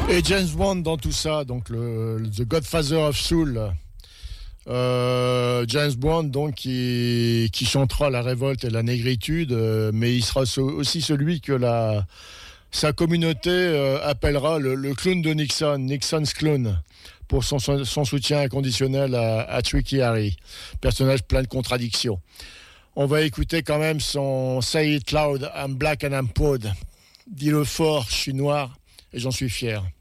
Et James Bond dans tout ça, donc The Godfather of Soul. James Bond donc qui chantera la révolte et la négritude, mais il sera aussi celui que sa communauté appellera le clown de Nixon, Nixon's clown, pour son soutien inconditionnel à Tricky Harry, personnage plein de contradictions. On va écouter quand même son Say It Loud, I'm Black and I'm Proud. Dis-le fort, je suis noir et j'en suis fier.